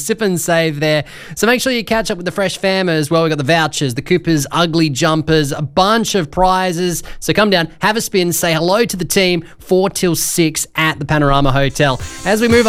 sip and save there. So make sure you catch up with the Fresh Fam as well. We've got the vouchers, the Coopers Ugly Jumpers, a bunch of prizes. So come down, have a spin, say hello to the team, 4 till 6 at the Panorama Hotel. As we move